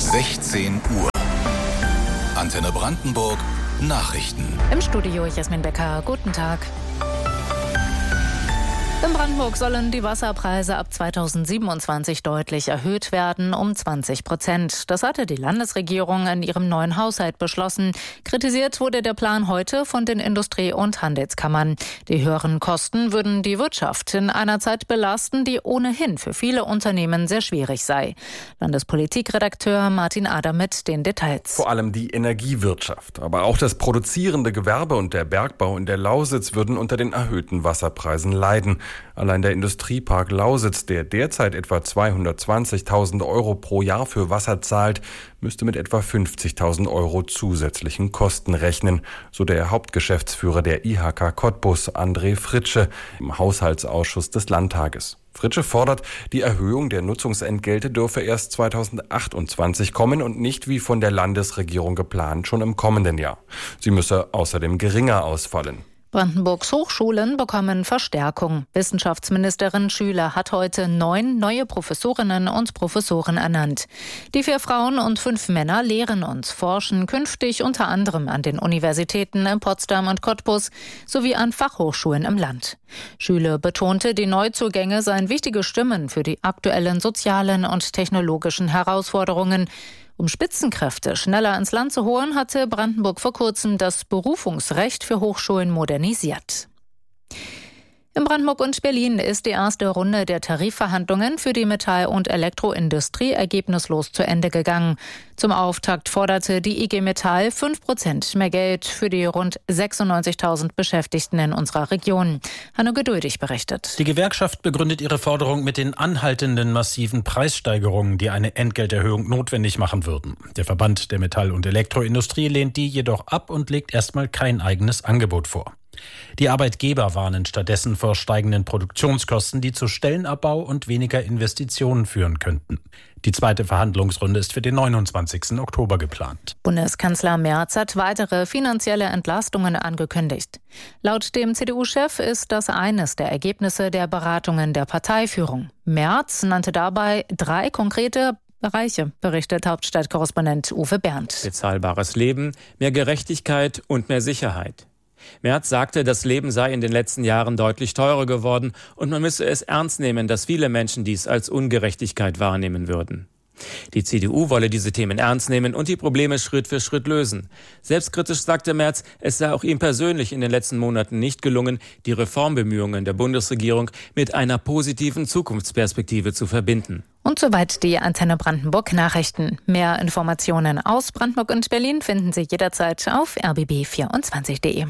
16 Uhr. Antenne Brandenburg Nachrichten. Im Studio Jasmin Becker. Guten Tag. In Brandenburg sollen die Wasserpreise ab 2027 deutlich erhöht werden, um 20%. Das hatte die Landesregierung in ihrem neuen Haushalt beschlossen. Kritisiert wurde der Plan heute von den Industrie- und Handelskammern. Die höheren Kosten würden die Wirtschaft in einer Zeit belasten, die ohnehin für viele Unternehmen sehr schwierig sei. Landespolitikredakteur Martin Ader mit den Details. Vor allem die Energiewirtschaft, aber auch das produzierende Gewerbe und der Bergbau in der Lausitz würden unter den erhöhten Wasserpreisen leiden. Allein der Industriepark Lausitz, der derzeit etwa 220.000 Euro pro Jahr für Wasser zahlt, müsste mit etwa 50.000 Euro zusätzlichen Kosten rechnen, so der Hauptgeschäftsführer der IHK Cottbus, André Fritsche, im Haushaltsausschuss des Landtages. Fritsche fordert, die Erhöhung der Nutzungsentgelte dürfe erst 2028 kommen und nicht wie von der Landesregierung geplant schon im kommenden Jahr. Sie müsse außerdem geringer ausfallen. Brandenburgs Hochschulen bekommen Verstärkung. Wissenschaftsministerin Schüler hat heute 9 neue Professorinnen und Professoren ernannt. Die 4 Frauen und 5 Männer lehren und forschen künftig unter anderem an den Universitäten in Potsdam und Cottbus sowie an Fachhochschulen im Land. Schüler betonte, die Neuzugänge seien wichtige Stimmen für die aktuellen sozialen und technologischen Herausforderungen. Um Spitzenkräfte schneller ins Land zu holen, hatte Brandenburg vor kurzem das Berufungsrecht für Hochschulen modernisiert. In Brandenburg und Berlin ist die erste Runde der Tarifverhandlungen für die Metall- und Elektroindustrie ergebnislos zu Ende gegangen. Zum Auftakt forderte die IG Metall 5% mehr Geld für die rund 96.000 Beschäftigten in unserer Region. Hanno Geduldig berichtet. Die Gewerkschaft begründet ihre Forderung mit den anhaltenden massiven Preissteigerungen, die eine Entgelterhöhung notwendig machen würden. Der Verband der Metall- und Elektroindustrie lehnt die jedoch ab und legt erstmal kein eigenes Angebot vor. Die Arbeitgeber warnen stattdessen vor steigenden Produktionskosten, die zu Stellenabbau und weniger Investitionen führen könnten. Die zweite Verhandlungsrunde ist für den 29. Oktober geplant. Bundeskanzler Merz hat weitere finanzielle Entlastungen angekündigt. Laut dem CDU-Chef ist das eines der Ergebnisse der Beratungen der Parteiführung. Merz nannte dabei 3 konkrete Bereiche, berichtet Hauptstadtkorrespondent Uwe Berndt. Bezahlbares Leben, mehr Gerechtigkeit und mehr Sicherheit. Merz sagte, das Leben sei in den letzten Jahren deutlich teurer geworden und man müsse es ernst nehmen, dass viele Menschen dies als Ungerechtigkeit wahrnehmen würden. Die CDU wolle diese Themen ernst nehmen und die Probleme Schritt für Schritt lösen. Selbstkritisch sagte Merz, es sei auch ihm persönlich in den letzten Monaten nicht gelungen, die Reformbemühungen der Bundesregierung mit einer positiven Zukunftsperspektive zu verbinden. Und soweit die Antenne Brandenburg Nachrichten. Mehr Informationen aus Brandenburg und Berlin finden Sie jederzeit auf rbb24.de.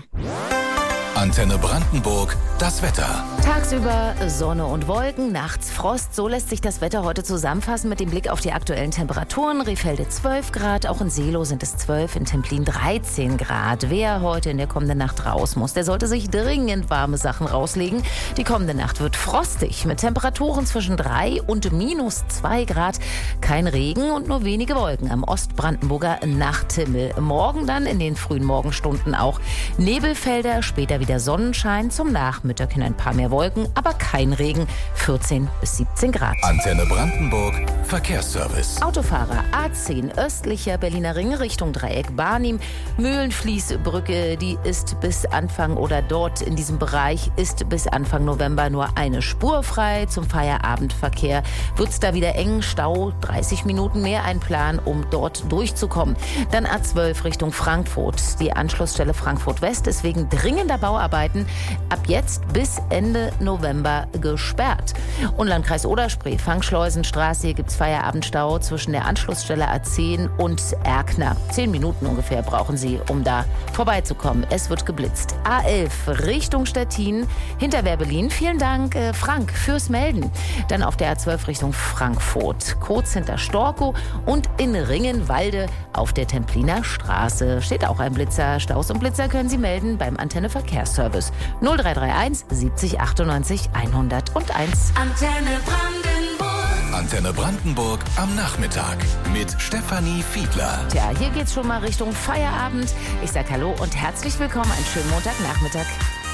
Antenne Brandenburg, das Wetter. Tagsüber Sonne und Wolken, nachts Frost. So lässt sich das Wetter heute zusammenfassen mit dem Blick auf die aktuellen Temperaturen. Rehfelde 12 Grad, auch in Seelow sind es 12, in Templin 13 Grad. Wer heute in der kommenden Nacht raus muss, der sollte sich dringend warme Sachen rauslegen. Die kommende Nacht wird frostig mit Temperaturen zwischen 3 und -2 Grad. Kein Regen und nur wenige Wolken am Ostbrandenburger Nachthimmel. Morgen dann in den frühen Morgenstunden auch Nebelfelder, später wieder Sonnenschein, zum Nachmittag hin ein paar mehr Wolken, aber kein Regen, 14 bis 17 Grad. Antenne Brandenburg, Verkehrsservice. Autofahrer A10 östlicher Berliner Ring Richtung Dreieck Barnim, Mühlenfließbrücke, die ist bis Anfang oder dort in diesem Bereich ist bis Anfang November nur eine Spur frei. Zum Feierabendverkehr wird es da wieder eng, Stau, 30 Minuten mehr einplanen, um dort durchzukommen. Dann A12 Richtung Frankfurt. Die Anschlussstelle Frankfurt West ist wegen dringender Bauarbeiten ab jetzt bis Ende November gesperrt. Und Landkreis Oder-Spree, Fangschleusenstraße, hier gibt es Feierabendstau zwischen der Anschlussstelle A10 und Erkner. 10 Minuten ungefähr brauchen Sie, um da vorbeizukommen. Es wird geblitzt. A11 Richtung Stettin, hinter Werbelin. Vielen Dank, Frank, fürs Melden. Dann auf der A12 Richtung Frankfurt. Kurz hinter Storkow und in Ringenwalde auf der Templiner Straße steht auch ein Blitzer. Staus und Blitzer können Sie melden beim Antenne Verkehrsservice 0331 70 98 101. Antenne Brandenburg. Antenne Brandenburg am Nachmittag mit Stefanie Fiedler. Tja, hier geht's schon mal Richtung Feierabend. Ich sag Hallo und herzlich willkommen. Einen schönen Montagnachmittag.